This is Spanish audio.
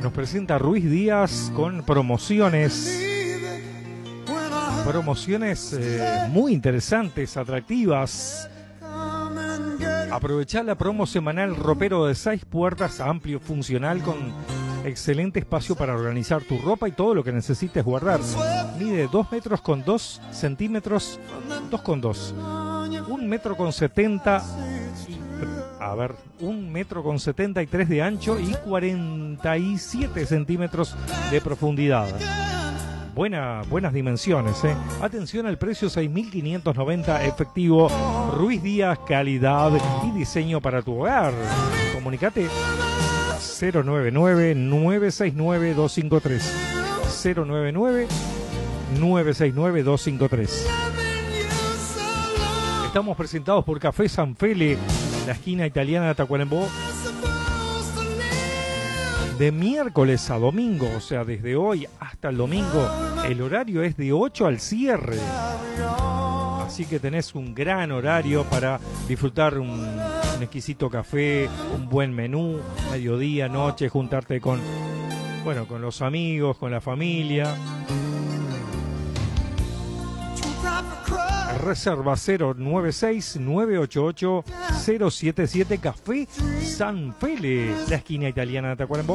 nos presenta Ruiz Díaz con promociones. Promociones muy interesantes, atractivas. Aprovechá la promo semanal ropero de 6 puertas, amplio, funcional, con excelente espacio para organizar tu ropa y todo lo que necesites guardar. Mide 2 metros con 2 centímetros, 2 con 2. 1 metro con 70, 1 metro con 73 de ancho y 47 centímetros de profundidad. Buenas dimensiones, ¿eh? Atención al precio, 6.590 efectivo. Ruiz Díaz, calidad y diseño para tu hogar. Comunicate 099-969-253. 099-969-253. Estamos presentados por Café San Fele, la esquina italiana de Tacuarembó. De miércoles a domingo, o sea, desde hoy hasta el domingo, el horario es de 8 al cierre. Así que tenés un gran horario para disfrutar un exquisito café, un buen menú, mediodía, noche, juntarte con los amigos, con la familia. Reserva 096-988-077. Café San Fele, la esquina italiana de Tacuarembó.